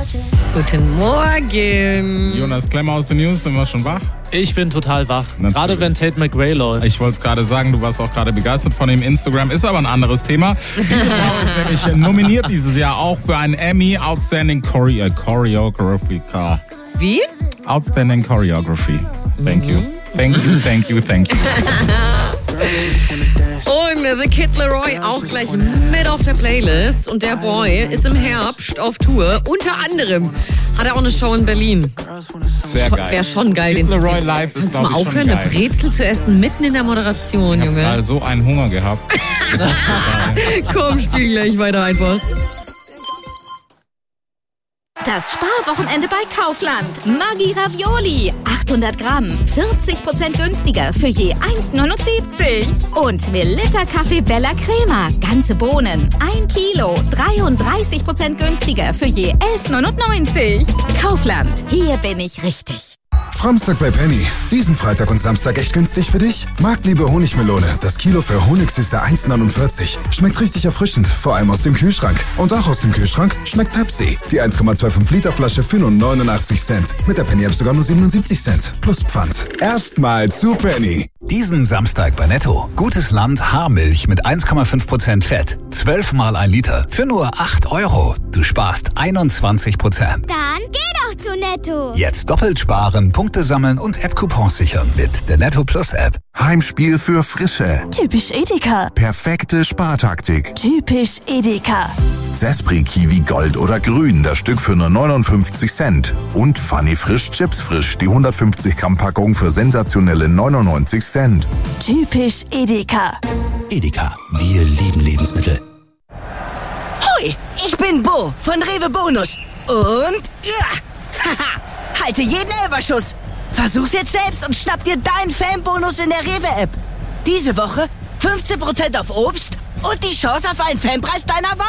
Guten Morgen. Jonas Klemmer aus den News, sind wir schon wach? Ich bin total wach. Gerade wenn Tate McRae läuft. Ich wollte es gerade sagen, du warst auch gerade begeistert von dem Instagram, ist aber ein anderes Thema. Diese Frau ist nämlich nominiert dieses Jahr auch für einen Emmy Outstanding Choreography. Wie? Outstanding Choreography. Thank you. Thank you, thank you, thank you. Und The Kid Laroi auch gleich mit auf der Playlist. Und der Boy ist im Herbst auf Tour. Unter anderem hat er auch eine Show in Berlin. Sehr geil. Wäre schon geil, Kid den zu Laroi sehen. live ist, Kannst du glaube mal ich, schon aufhören, geil. eine Brezel zu essen mitten in der Moderation, Ich Junge? habe so einen Hunger gehabt. Komm, spiel gleich weiter einfach. Das Sparwochenende bei Kaufland. Maggi Ravioli. 800 Gramm. 40% günstiger für je 1,79. Und Melitta Kaffee Bella Crema. Ganze Bohnen. 1 Kilo. 33% günstiger für je 11,99. Kaufland. Hier bin ich richtig. Samstag bei Penny. Diesen Freitag und Samstag echt günstig für dich? Marktliebe Honigmelone. Das Kilo für Honigsüße 1,49. Schmeckt richtig erfrischend, vor allem aus dem Kühlschrank. Und auch aus dem Kühlschrank schmeckt Pepsi. Die 1,25 Liter Flasche für nur 89 Cent. Mit der Penny-App sogar nur 77 Cent. Plus Pfand. Erstmal zu Penny. Diesen Samstag bei Netto. Gutes Land Haarmilch mit 1,5% Fett. 12 mal 1 Liter. Für nur 8 €. Du sparst 21%. Dann geh doch zu Netto. Jetzt doppelt sparen, Punkte sammeln und App-Coupons sichern mit der Netto Plus App. Heimspiel für Frische. Typisch Edeka. Perfekte Spartaktik. Typisch Edeka. Zespri Kiwi Gold oder Grün, das Stück für nur 59 Cent. Und Funny Frisch Chips Frisch, die 150 Gramm Packung für sensationelle 99 Cent. Typisch Edeka. Edeka, wir lieben Lebensmittel. Hoi, ich bin Bo von Rewe Bonus. Und halte jeden Elferschuss. Versuch's jetzt selbst und schnapp dir deinen Fanbonus in der Rewe-App. Diese Woche 15% auf Obst und die Chance auf einen Fanpreis deiner Wahl.